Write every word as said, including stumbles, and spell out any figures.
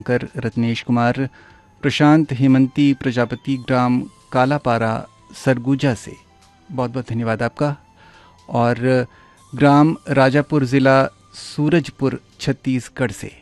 कर रत्नेश कुमार, प्रशांत हेमंती प्रजापति, ग्राम कालापारा सरगुजा से, बहुत बहुत धन्यवाद आपका। और ग्राम राजापुर ज़िला सूरजपुर छत्तीसगढ़ से